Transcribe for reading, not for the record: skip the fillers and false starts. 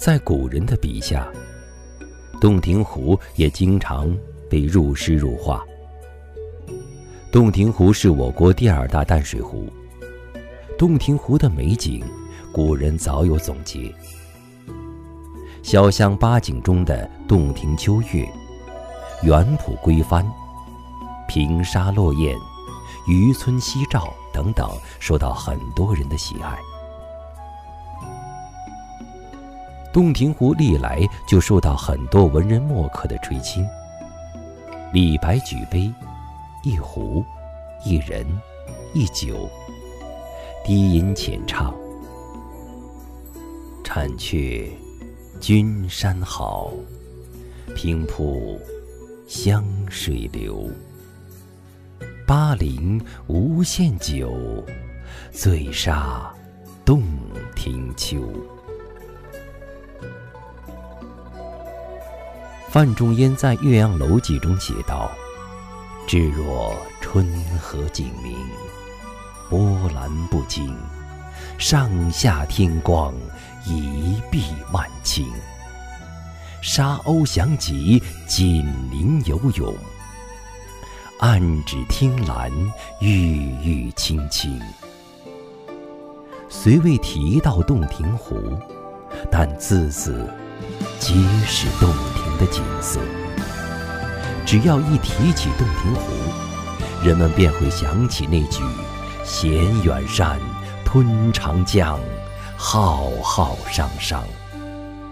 在古人的笔下，洞庭湖也经常被入诗入画。洞庭湖是我国第2大淡水湖，洞庭湖的美景，古人早有总结。潇湘8景中的洞庭秋月、园圃归帆、平沙落雁、渔村夕照等等，受到很多人的喜爱。洞庭湖历来就受到很多文人墨客的垂青。李白举杯，一壶，一人，一酒，低吟浅唱，婵却君山好，平铺湘水流。巴陵无限酒，醉杀洞庭秋。范仲淹在《岳阳楼记》中写道：至若春和景明，波澜不惊，上下天光，一碧万顷。沙鸥翔集，锦鳞游泳，岸芷汀兰，郁郁青青。虽未提到洞庭湖，但字字皆是洞庭的景色。只要一提起洞庭湖，人们便会想起那句衔远山，吞长江，浩浩汤汤。